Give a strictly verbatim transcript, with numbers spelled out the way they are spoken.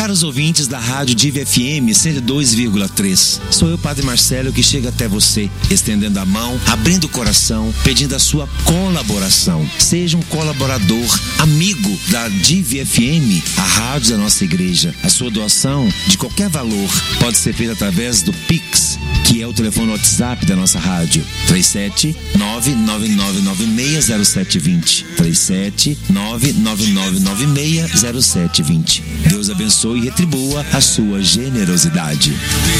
Para os ouvintes da Rádio Diva F M cento e dois vírgula três, sou eu, Padre Marcelo, que chega até você, estendendo a mão, abrindo o coração, pedindo a sua colaboração. Seja um colaborador, amigo da Diva F M, a rádio da nossa igreja. A sua doação, de qualquer valor, pode ser feita através do Pix, que é o telefone WhatsApp da nossa rádio, três sete nove nove nove nove seis zero sete dois zero, três sete nove nove nove nove seis zero sete dois zero. Deus abençoe e retribua a sua generosidade.